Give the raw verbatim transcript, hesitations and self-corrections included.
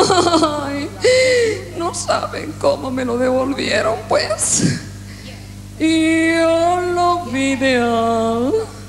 Ay, no saben cómo me lo devolvieron, pues. Y yo lo vi de